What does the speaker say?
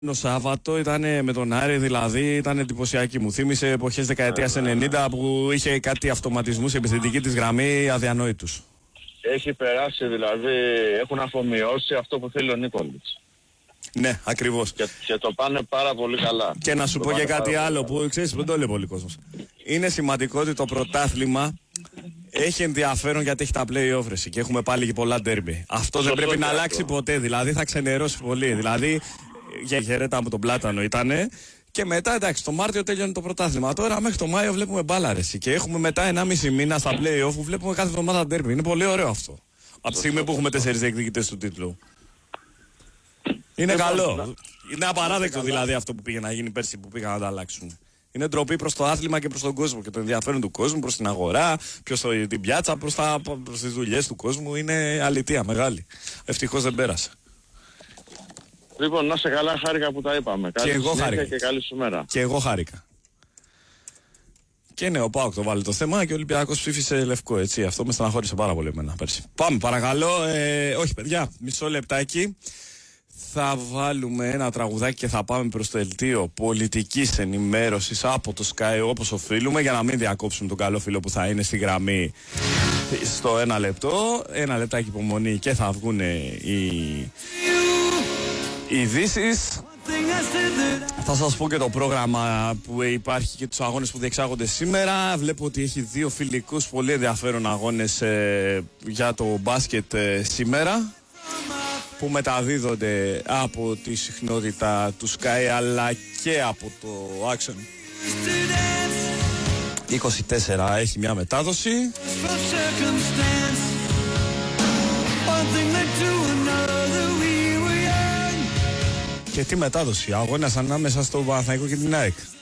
Το Σάββατο ήταν με τον Άρη, δηλαδή ήταν εντυπωσιακή. Μου θύμισε εποχές δεκαετίας 90 που είχε κάτι αυτοματισμούς επιθετική της γραμμή αδιανόητους. Έχει περάσει, δηλαδή έχουν αφομοιώσει αυτό που θέλει ο Νίκολιτς. Ναι, ακριβώς. Και το πάνε πάρα πολύ καλά. Και να σου πω και κάτι άλλο που ξέρεις, δεν το λέει πολύ κόσμος. Είναι σημαντικό ότι το πρωτάθλημα έχει ενδιαφέρον γιατί έχει τα play-off και έχουμε πάλι και πολλά ντέρμπι. Αυτό δεν πρέπει να αλλάξει ποτέ. Δηλαδή θα ξενερώσει πολύ. Δηλαδή, για χαιρέτα με τον Πλάτανο ήτανε. Και μετά, εντάξει, το Μάρτιο τέλειωνε το πρωτάθλημα. Τώρα μέχρι το Μάιο βλέπουμε μπάλα ρε. Και έχουμε μετά 1,5 μήνα στα play-off που βλέπουμε κάθε εβδομάδα ντέρμπι. Είναι πολύ ωραίο αυτό. Από τη στιγμή που έχουμε 4 διεκδικητές του τίτλου. Είναι καλό. Είναι απαράδεκτο δηλαδή αυτό που πήγε να γίνει πέρσι που πήγαν να τα αλλάξουν. Είναι ντροπή προς το άθλημα και προς τον κόσμο και το ενδιαφέρον του κόσμου, προς την αγορά, προς την πιάτσα, προς τις δουλειές του κόσμου. Είναι αλητεία μεγάλη. Ευτυχώς δεν πέρασε. Λοιπόν, να σε καλά, χάρηκα που τα είπαμε. Και εγώ χάρηκα. Και καλή σου μέρα. Και εγώ χάρηκα. Και ναι, ο ΠΑΟΚ το βάλει το θέμα και ο Ολυμπιακός ψήφισε λευκό, έτσι. Αυτό με στεναχώρησε πάρα πολύ εμένα πέρσι. Πάμε, παρακαλώ. Όχι, παιδιά, μισό λεπτάκι. Θα βάλουμε ένα τραγουδάκι και θα πάμε προς το δελτίο πολιτικής ενημέρωσης από το Sky όπως οφείλουμε, για να μην διακόψουμε τον καλό φίλο που θα είναι στη γραμμή στο 1 λεπτό. 1 λεπτάκι υπομονή και θα βγουν οι ειδήσεις. Θα σας πω και το πρόγραμμα που υπάρχει και τους αγώνες που διεξάγονται σήμερα. Βλέπω ότι έχει 2 φιλικούς πολύ ενδιαφέρον αγώνες για το μπάσκετ σήμερα, που μεταδίδονται από τη συχνότητα του Sky αλλά και από το Action 24 έχει μια μετάδοση. Και τι μετάδοση, αγώνας ανάμεσα στο Παναθηναϊκό και την ΑΕΚ.